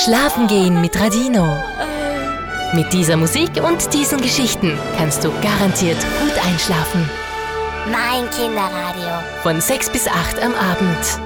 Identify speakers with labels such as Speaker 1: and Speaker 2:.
Speaker 1: Schlafen gehen mit Radino. Mit dieser Musik und diesen Geschichten kannst du garantiert gut einschlafen.
Speaker 2: Mein Kinderradio.
Speaker 1: Von 6 bis 8 am Abend.